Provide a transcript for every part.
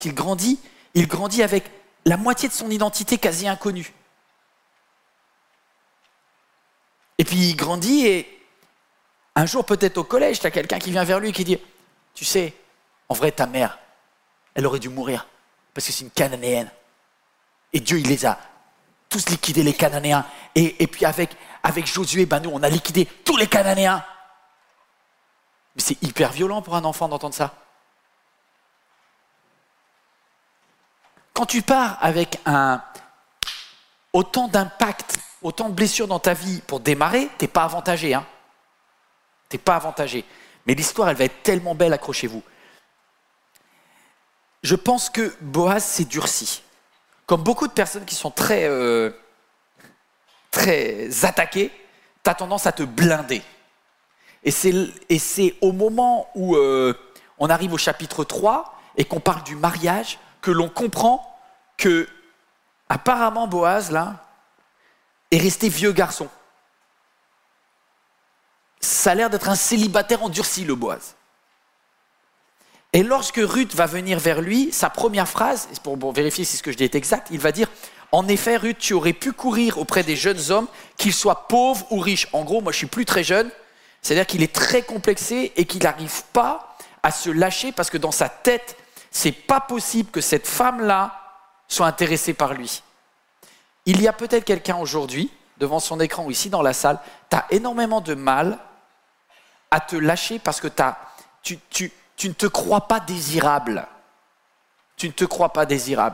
qu'il grandit, il grandit avec la moitié de son identité quasi inconnue. Et puis il grandit et un jour peut-être au collège, tu as quelqu'un qui vient vers lui et qui dit « Tu sais, en vrai ta mère, elle aurait dû mourir parce que c'est une Cananéenne. Et Dieu, il les a tous liquidés, les Cananéens. Et puis avec Josué, nous, on a liquidé tous les Cananéens. » Mais c'est hyper violent pour un enfant d'entendre ça. Quand tu pars avec autant d'impact, autant de blessures dans ta vie pour démarrer, t'es pas avantagé. T'es pas avantagé. Mais l'histoire, elle va être tellement belle, accrochez-vous. Je pense que Boaz s'est durci. Comme beaucoup de personnes qui sont très attaquées, tu as tendance à te blinder. Et c'est au moment où on arrive au chapitre 3 et qu'on parle du mariage que l'on comprend que apparemment Boaz, là, est resté vieux garçon. Ça a l'air d'être un célibataire endurci, le Boaz. Et lorsque Ruth va venir vers lui, sa première phrase, pour vérifier si ce que je dis est exact, il va dire « En effet, Ruth, tu aurais pu courir auprès des jeunes hommes, qu'ils soient pauvres ou riches. » En gros, moi je suis plus très jeune, c'est-à-dire qu'il est très complexé et qu'il n'arrive pas à se lâcher parce que dans sa tête, c'est pas possible que cette femme-là soit intéressée par lui. Il y a peut-être quelqu'un aujourd'hui, devant son écran ou ici dans la salle, tu as énormément de mal à te lâcher parce que tu ne te crois pas désirable. Tu ne te crois pas désirable.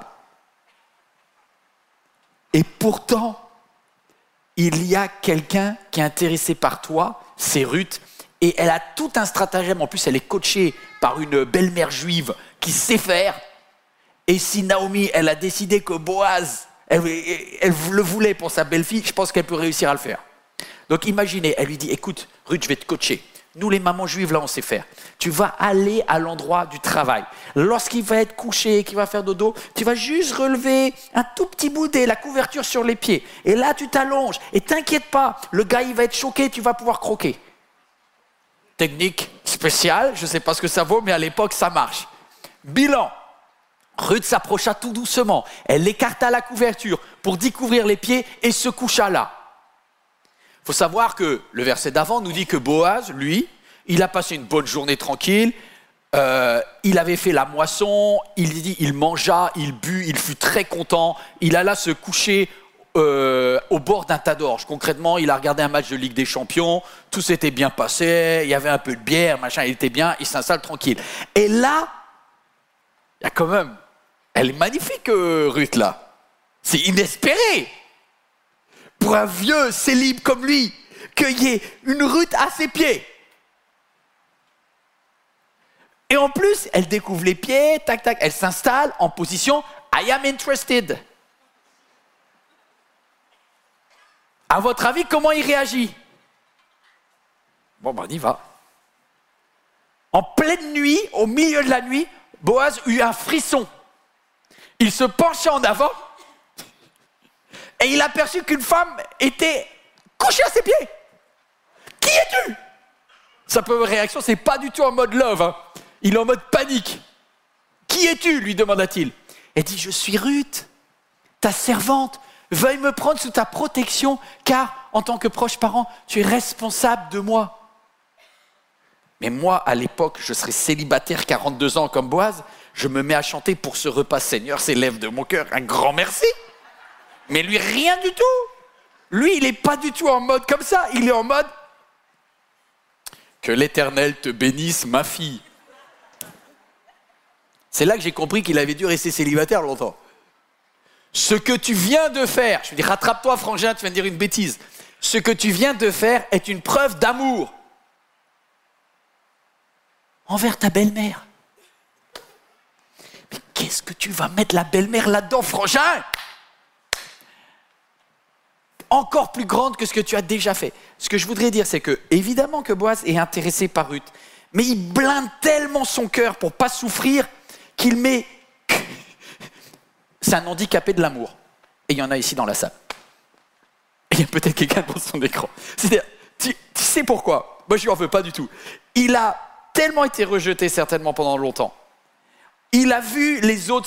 Et pourtant, il y a quelqu'un qui est intéressé par toi, c'est Ruth, et elle a tout un stratagème. En plus, elle est coachée par une belle-mère juive qui sait faire. Et si Naomi, elle a décidé que Boaz, elle le voulait pour sa belle-fille, je pense qu'elle peut réussir à le faire. Donc imaginez, elle lui dit, écoute, Ruth, je vais te coacher. Nous, les mamans juives, là, on sait faire. Tu vas aller à l'endroit du travail. Lorsqu'il va être couché, qu'il va faire dodo, tu vas juste relever un tout petit bout de la couverture sur les pieds. Et là, tu t'allonges. Et t'inquiète pas, le gars, il va être choqué, tu vas pouvoir croquer. Technique spéciale, je ne sais pas ce que ça vaut, mais à l'époque, ça marche. Bilan. Ruth s'approcha tout doucement. Elle écarta la couverture pour découvrir les pieds et se coucha là. Il faut savoir que le verset d'avant nous dit que Boaz, lui, il a passé une bonne journée tranquille, il avait fait la moisson, il mangea, il but, il fut très content, il alla se coucher au bord d'un tas d'orge. Concrètement, il a regardé un match de Ligue des Champions, tout s'était bien passé, il y avait un peu de bière, machin, il était bien, il s'installe tranquille. Et là, il y a quand même, elle est magnifique Ruth là, c'est inespéré. Pour un vieux célib comme lui, qu'il y ait une Ruth à ses pieds. Et en plus, elle découvre les pieds, tac, tac, elle s'installe en position « I am interested ». À votre avis, comment il réagit? Bon, on y va. En pleine nuit, au milieu de la nuit, Boaz eut un frisson. Il se pencha en avant et il aperçut qu'une femme était couchée à ses pieds. Qui es-tu? Sa première réaction, c'est pas du tout en mode love. Il est en mode panique. Qui es-tu? Lui demanda-t-il. Elle dit, je suis Ruth, ta servante. Veuille me prendre sous ta protection, car en tant que proche parent, tu es responsable de moi. Mais moi, à l'époque, je serais célibataire, 42 ans comme Boaz. Je me mets à chanter pour ce repas. Seigneur, s'élève de mon cœur un grand merci. Mais lui, rien du tout. Lui, il n'est pas du tout en mode comme ça. Il est en mode « Que l'Éternel te bénisse, ma fille ». C'est là que j'ai compris qu'il avait dû rester célibataire longtemps. Ce que tu viens de faire, je lui dis « Rattrape-toi, frangin, tu viens de dire une bêtise ». Ce que tu viens de faire est une preuve d'amour envers ta belle-mère. Mais qu'est-ce que tu vas mettre la belle-mère là-dedans, frangin? Encore plus grande que ce que tu as déjà fait. Ce que je voudrais dire, c'est que, évidemment que Boaz est intéressé par Ruth, mais il blinde tellement son cœur pour ne pas souffrir qu'il met... C'est un handicapé de l'amour. Et il y en a ici dans la salle. Et il y a peut-être quelqu'un devant son écran. C'est-à-dire, tu sais pourquoi? Moi, je lui en veux pas du tout. Il a tellement été rejeté, certainement, pendant longtemps. Il a vu les autres